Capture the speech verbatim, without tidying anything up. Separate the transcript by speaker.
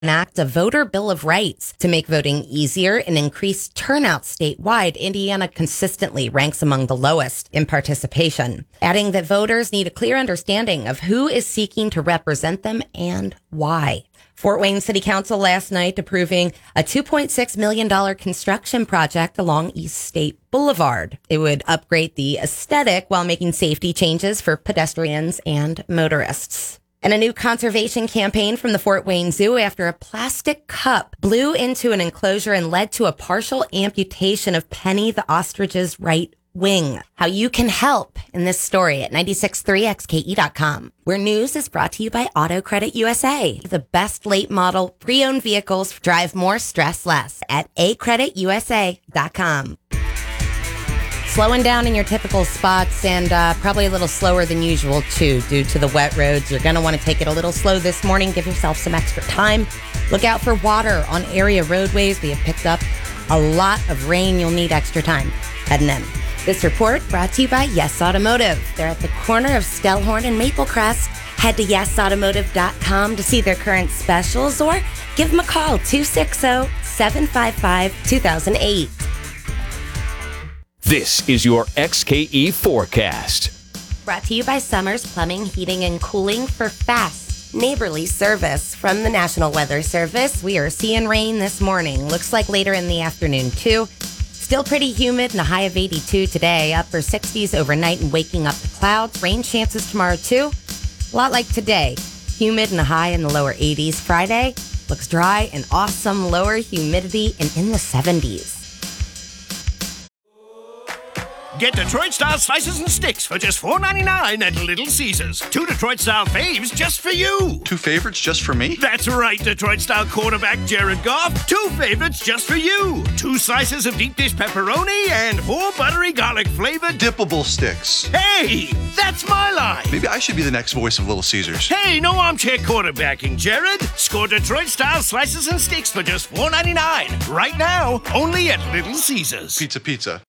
Speaker 1: enact a voter bill of rights to make voting easier and increase turnout statewide. Indiana consistently ranks among the lowest in participation, adding that voters need a clear understanding of who is seeking to represent them and why. Fort Wayne City Council last night approving a two point six million dollars construction project along East State Boulevard. It would upgrade the aesthetic while making safety changes for pedestrians and motorists. And a new conservation campaign from the Fort Wayne Zoo after a plastic cup blew into an enclosure and led to a partial amputation of Penny the ostrich's right wing. How you can help in this story at ninety-six point three X K E dot com, where news is brought to you by Auto Credit U S A. The best late model pre-owned vehicles drive more, stress less at a credit u s a dot com. Slowing down in your typical spots and uh, probably a little slower than usual, too, due to the wet roads. You're going to want to take it a little slow this morning. Give yourself some extra time. Look out for water on area roadways. We have picked up a lot of rain. You'll need extra time heading in. This report brought to you by Yes Automotive. They're at the corner of Stellhorn and Maple Crest. Head to yes automotive dot com to see their current specials or give them a call, two six zero, seven five five, two thousand eight.
Speaker 2: This is your X K E forecast.
Speaker 1: Brought to you by Summers Plumbing, Heating, and Cooling for fast, neighborly service. From the National Weather Service, we are seeing rain this morning. Looks like later in the afternoon, too. Still pretty humid and a high of eighty-two today. Upper sixties overnight and waking up the clouds. Rain chances tomorrow, too. A lot like today. Humid and a high in the lower eighties. Friday looks dry and awesome. Lower humidity and in the seventies.
Speaker 3: Get Detroit-style slices and sticks for just four ninety-nine at Little Caesars. Two Detroit-style faves just for you.
Speaker 4: Two favorites just for me?
Speaker 3: That's right, Detroit-style quarterback Jared Goff. Two favorites just for you. Two slices of deep dish pepperoni and four buttery garlic-flavored
Speaker 4: dippable sticks.
Speaker 3: Hey, that's my line.
Speaker 4: Maybe I should be the next voice of Little Caesars.
Speaker 3: Hey, no armchair quarterbacking, Jared. Score Detroit-style slices and sticks for just four ninety-nine. Right now, only at Little Caesars.
Speaker 4: Pizza, pizza.